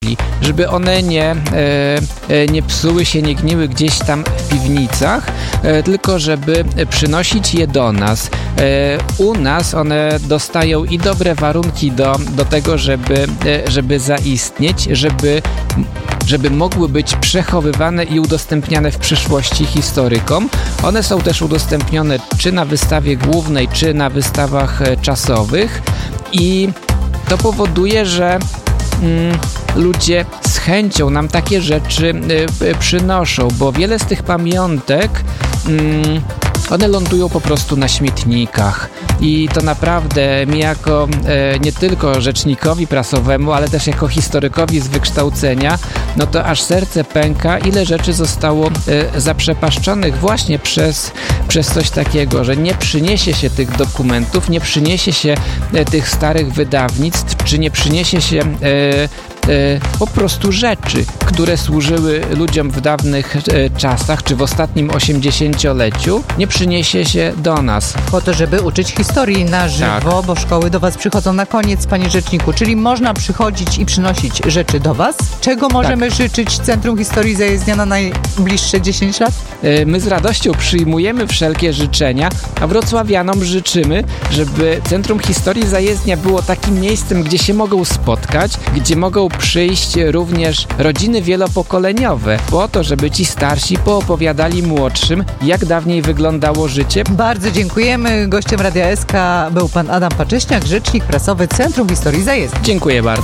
historii, żeby one nie psuły się, nie gniły gdzieś tam w piwnicach, tylko żeby przynosić je do nas. U nas one dostają i dobre warunki do tego, żeby zaistnieć, żeby mogły być przechowywane i udostępniane w przyszłości historykom. One są też udostępnione czy na wystawie głównej, czy na wystawach czasowych i to powoduje, że ludzie z chęcią nam takie rzeczy przynoszą, bo wiele z tych pamiątek one lądują po prostu na śmietnikach i to naprawdę mi jako nie tylko rzecznikowi prasowemu, ale też jako historykowi z wykształcenia, no to aż serce pęka, ile rzeczy zostało zaprzepaszczonych właśnie przez coś takiego, że nie przyniesie się tych dokumentów, nie przyniesie się tych starych wydawnictw, czy nie przyniesie się po prostu rzeczy, które służyły ludziom w dawnych czasach, czy w ostatnim 80-leciu, nie przyniesie się do nas. Po to, żeby uczyć historii na żywo, tak. Bo szkoły do was przychodzą na koniec, panie rzeczniku, czyli można przychodzić i przynosić rzeczy do was. Czego możemy życzyć Centrum Historii Zajezdnia na najbliższe 10 lat? My z radością przyjmujemy wszelkie życzenia, a wrocławianom życzymy, żeby Centrum Historii Zajezdnia było takim miejscem, gdzie się mogą spotkać, gdzie mogą przyjść również rodziny wielopokoleniowe, po to, żeby ci starsi poopowiadali młodszym, jak dawniej wyglądało życie. Bardzo dziękujemy. Gościem Radia SK był pan Adam Pacześniak, rzecznik prasowy Centrum Historii Zajezdnia. Dziękuję bardzo.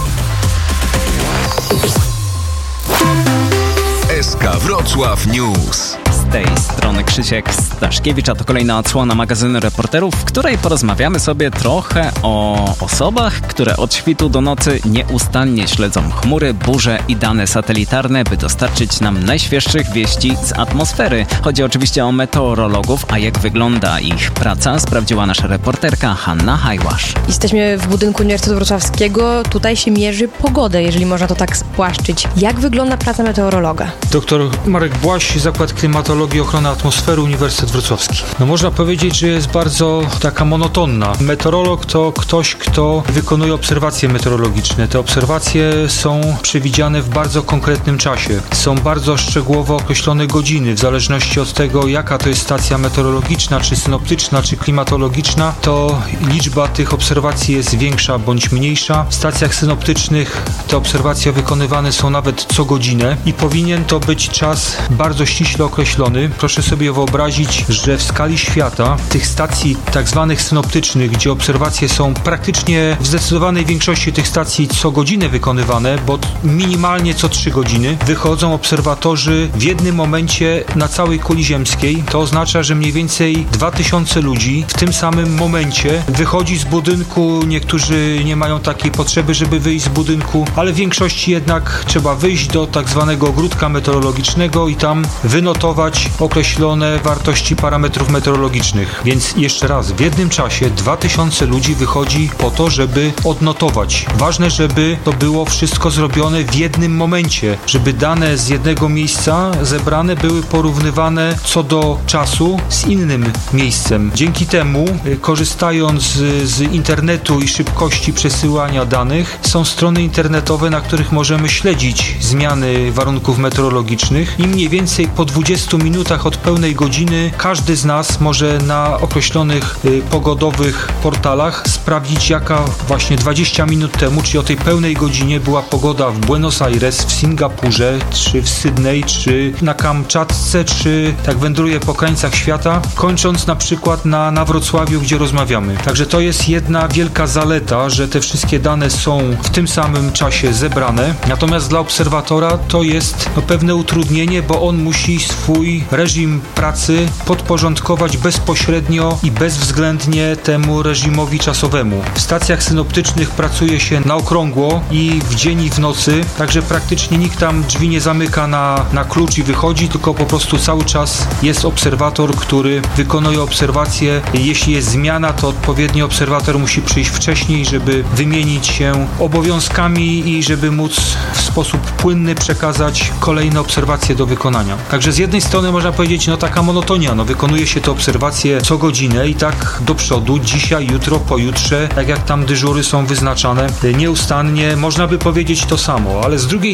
SK Wrocław News. Z tej strony Krzysiek Staszkiewicz, a to kolejna odsłona magazynu Reporterów, w której porozmawiamy sobie trochę o osobach, które od świtu do nocy nieustannie śledzą chmury, burze i dane satelitarne, by dostarczyć nam najświeższych wieści z atmosfery. Chodzi oczywiście o meteorologów, a jak wygląda ich praca, sprawdziła nasza reporterka Hanna Hajłasz. Jesteśmy w budynku Uniwersytetu Wrocławskiego. Tutaj się mierzy pogodę, jeżeli można to tak spłaszczyć. Jak wygląda praca meteorologa? Doktor Marek Błaś, Zakład Klimatologii i Ochrony Atmosfery, Uniwersytet Wrocławski. No można powiedzieć, że jest bardzo taka monotonna. Meteorolog to ktoś, kto wykonuje obserwacje meteorologiczne. Te obserwacje są przewidziane w bardzo konkretnym czasie. Są bardzo szczegółowo określone godziny. W zależności od tego, jaka to jest stacja meteorologiczna, czy synoptyczna, czy klimatologiczna, to liczba tych obserwacji jest większa bądź mniejsza. W stacjach synoptycznych te obserwacje wykonywane są nawet co godzinę i powinien to być czas bardzo ściśle określony. Proszę sobie wyobrazić, że w skali świata tych stacji tak zwanych synoptycznych, gdzie obserwacje są praktycznie w zdecydowanej większości tych stacji co godzinę wykonywane, bo minimalnie co 3 godziny, wychodzą obserwatorzy w jednym momencie na całej kuli ziemskiej. To oznacza, że mniej więcej 2000 ludzi w tym samym momencie wychodzi z budynku. Niektórzy nie mają takiej potrzeby, żeby wyjść z budynku, ale w większości jednak trzeba wyjść do tak zwanego ogródka meteorologicznego i tam wynotować określone wartości parametrów meteorologicznych. Więc jeszcze raz, w jednym czasie 2000 ludzi wychodzi po to, żeby odnotować. Ważne, żeby to było wszystko zrobione w jednym momencie, żeby dane z jednego miejsca zebrane były porównywane co do czasu z innym miejscem. Dzięki temu, korzystając z internetu i szybkości przesyłania danych, są strony internetowe, na których możemy śledzić zmiany warunków meteorologicznych i mniej więcej po 20 minutach od pełnej godziny każdy z nas może na określonych pogodowych portalach sprawdzić, jaka właśnie 20 minut temu, czyli o tej pełnej godzinie była pogoda w Buenos Aires, w Singapurze, czy w Sydney, czy na Kamczatce, czy tak wędruje po krańcach świata, kończąc na przykład na Wrocławiu, gdzie rozmawiamy. Także to jest jedna wielka zaleta, że te wszystkie dane są w tym samym czasie zebrane. Natomiast dla obserwatora to jest pewne utrudnienie, bo on musi swój reżim pracy podporządkować bezpośrednio i bezwzględnie temu reżimowi czasowemu. W stacjach synoptycznych pracuje się na okrągło i w dzień i w nocy, także praktycznie nikt tam drzwi nie zamyka na klucz i wychodzi, tylko po prostu cały czas jest obserwator, który wykonuje obserwacje. Jeśli jest zmiana, to odpowiedni obserwator musi przyjść wcześniej, żeby wymienić się obowiązkami i żeby móc w sposób płynny przekazać kolejne obserwacje do wykonania. Także z jednej strony można powiedzieć, taka monotonia, wykonuje się te obserwacje co godzinę i tak do przodu, dzisiaj, jutro, pojutrze, tak jak tam dyżury są wyznaczane, nieustannie można by powiedzieć to samo, ale z drugiej